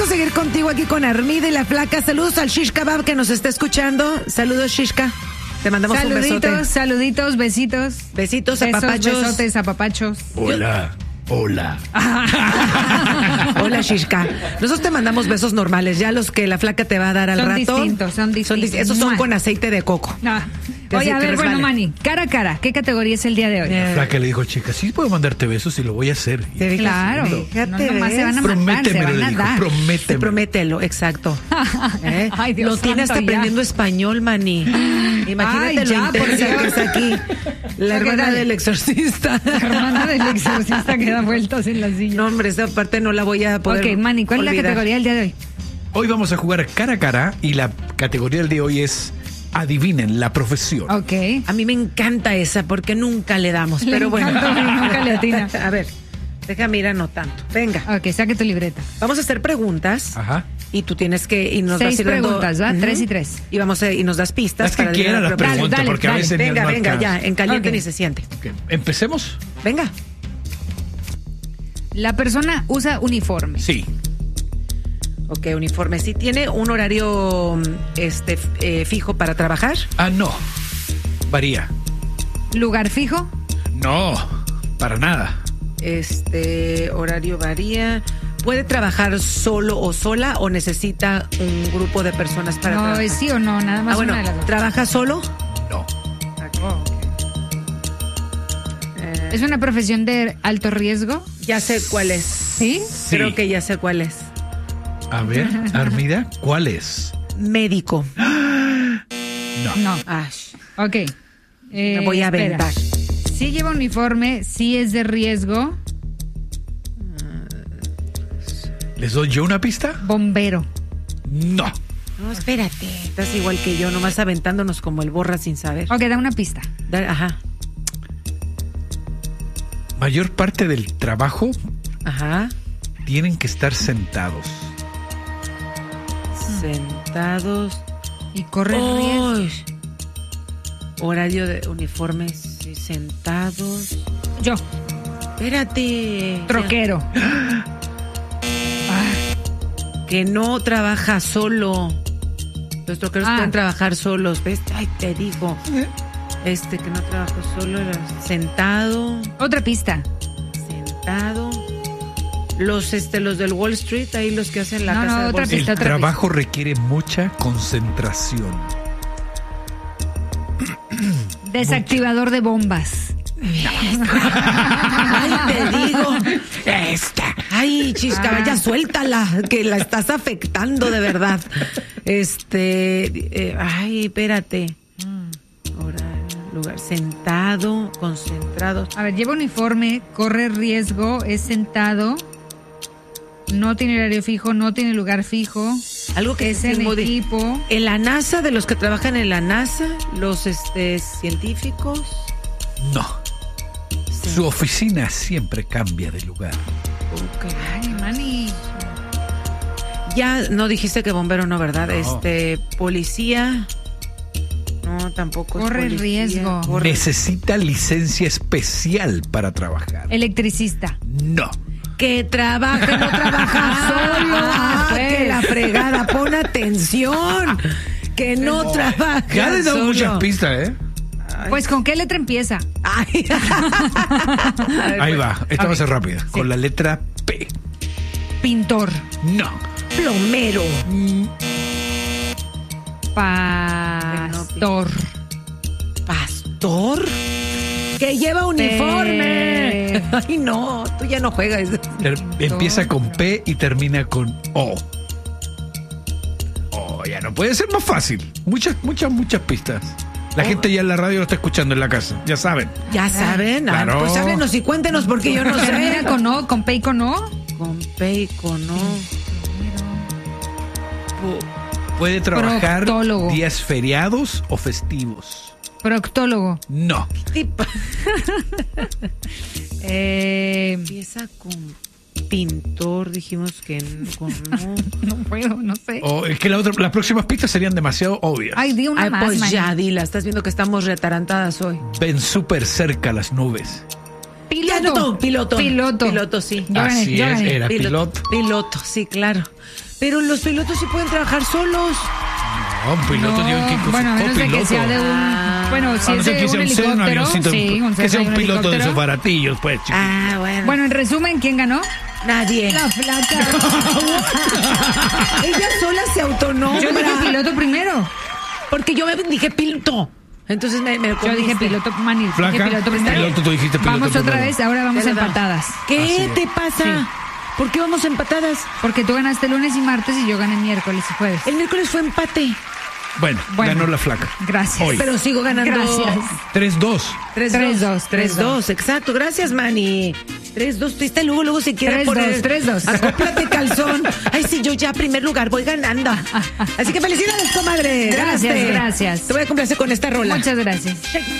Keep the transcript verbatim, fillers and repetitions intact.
a seguir contigo aquí con Armida y la Flaca. Saludos al Shish Kebab que nos está escuchando. Saludos, Shishka. Te mandamos saluditos, un besote. Saluditos, besitos. Besitos, Besos, apapachos. besotes, apapachos. Hola. Hola. Hola, Shishka. Nosotros te mandamos besos normales. Ya los que la Flaca te va a dar al son rato. Distintos, son distintos. Son distintos. Esos son Mua. con aceite de coco. No. Oye, a ver, bueno, Manny, cara a cara, ¿qué categoría es el día de hoy? La Flaca le dijo, chica, sí puedo mandarte besos y lo voy a hacer. Te Claro. Fíjate, no nomás se van a matar, se Prométemelo, van le a dijo, dar. prométemelo. Sí, promételo, exacto. ¿Eh? Ay, Dios Lo tienes santo, ya. aprendiendo español, Manny. Imagínate Ay, lo ya, por intensa Dios. que es aquí. La Ok, hermana dale. del exorcista. La hermana del exorcista que da vueltas en la silla. No, hombre, esa parte no la voy a poder Ok, Manny, ¿cuál es la olvidar. categoría del día de hoy? Hoy vamos a jugar cara a cara y la categoría del día de hoy es adivinen la profesión. Ok. A mí me encanta esa porque nunca le damos, Le pero bueno. encanta, pero nunca le atina. A ver, déjame ir anotando. Venga, Ok, saque tu libreta. vamos a hacer preguntas. Ajá. Y tú tienes que y nos Seis vas a ir dando- preguntas, ¿va? Ujú. Tres y tres. Y vamos a, y nos das pistas Las que para quieran adivinar las la preguntas, Dale, porque a dale, veces Venga, no venga, alcanza. ya, en caliente Ok. ni se siente. Ok, ¿empecemos? Venga. La persona usa uniforme. Sí. Ok, uniforme. ¿Sí tiene un horario este f- eh, fijo para trabajar? Ah, no. Varía. Lugar fijo. No, para nada. Este horario varía. ¿Puede trabajar solo o sola o necesita un grupo de personas para No, trabajar? es sí o no, nada más Ah, bueno, una de las dos. ¿trabaja solo? No. Oh, ok. Eh, ¿Es una profesión de alto riesgo? ya sé cuál es. ¿Sí? Sí. Creo que ya sé cuál es. A ver, Armida, ¿cuál es? Médico. No. No. Ash, Ok. Eh, me voy a espera. aventar. Sí lleva uniforme, sí es de riesgo. ¿Les doy yo una pista? Bombero. No. No, espérate. Estás igual que yo, nomás aventándonos como el borra sin saber. Ok, da una pista. Da- Ajá, Mayor parte del trabajo ajá. tienen que estar sentados. Sentados. Y corre riesgo. Uy. Horario de uniformes, sí, sentados. Yo, Espérate. troquero. Que no trabaja solo. Los troqueros Ah. pueden trabajar solos. ¿Ves? Ay, te digo. Este, que no trabaja solo. era Sentado. Otra pista. Sentado. Los, este, los del Wall Street, ahí los que hacen la No, casa no, de otra bolsa. El pista, otra trabajo requiere mucha concentración. Desactivador de bombas. Ay, te digo. Esta. Ay, chisca, Ah. ya suéltala, que la estás afectando de verdad. Este, eh, ay, espérate. Horario, lugar, sentado, concentrado. A ver, lleva uniforme, corre riesgo, es sentado, no tiene horario fijo, no tiene lugar fijo, Algo que es se en modi- equipo. En la NASA, de los que trabajan en la NASA, los este científicos. No. Sí. Su oficina siempre cambia de lugar. Ok. Ay, Manny. Ya no dijiste que bombero no, ¿verdad? No. Este, policía. No, tampoco. es Corre policía. riesgo. Corre- Necesita licencia especial para trabajar. Electricista. No. Que trabaja, no trabaja solo. Ah, pues. que la fregada, pon atención. Que no trabaja Ya les he dado solo. muchas pistas, ¿eh? Pues, ¿con qué letra empieza? Ay. Ahí va. Esta va a ser rápida. Sí. Con la letra P. Pintor. No. Plomero. Pastor. Pastor. Que lleva uniforme. Ay, no, tú ya no juegas. Ter- empieza con P y termina con O. Oh, ya no puede ser más fácil. Muchas, muchas, muchas pistas. La gente ya en la radio lo está escuchando en la casa. Ya saben. Ya saben. Ah, Claro. pues háblenos y cuéntenos porque yo no sé. Termina con O, con P y con O. Con P y con O. Puede trabajar Proctólogo. días feriados o festivos. Proctólogo. No. Tipo. Eh, Empieza con pintor, dijimos que no, con no. no puedo, no sé. O es que la otra, las próximas pistas serían demasiado obvias. Ay, di una Ay, más, pues Manny. ya, Dila, estás viendo que estamos retarantadas hoy. Ven súper cerca las nubes. Piloto. Ya, no, piloto. Piloto. Piloto, sí. Yo gané, Así yo es, gané. era piloto. Piloto, sí, claro. Pero los pilotos sí pueden trabajar solos. No, un piloto No, tiene que ir con bueno, a su menos de que copiloto. sea de un... Ah. Bueno, si A no es ser de que un sea un, helicóptero, avioncito, sí, un que sea un piloto de helicóptero. esos baratillos, pues, chico. Ah, bueno. Bueno, en resumen, ¿quién ganó? Nadie. La flaca. Ella sola se autonombra. Yo dije piloto primero. Porque yo me dije piloto. Entonces me, me Yo comiste. dije piloto, Manny, Flaca, dije piloto primero. piloto, tú dijiste piloto Vamos otra primero. vez, ahora vamos ¿De verdad? empatadas. ¿Qué Así es. te pasa? Sí. ¿Por qué vamos empatadas? Porque tú ganaste lunes y martes y yo gané miércoles y jueves. El miércoles fue empate. Bueno, Bueno. ganó la flaca. Gracias. Hoy. Pero sigo ganando. Gracias. tres dos. tres Tres, dos. dos, tres tres, dos, exacto. Gracias, Manny. tres dos. Triste, luego, luego se quiere Tres, poner. dos, tres, dos. Acóplate, calzón. Ay, sí, yo ya, primer lugar, voy ganando. Así que felicidades, comadre. Gracias, Ganaste. gracias. Te voy a complacer con esta rola. Muchas gracias.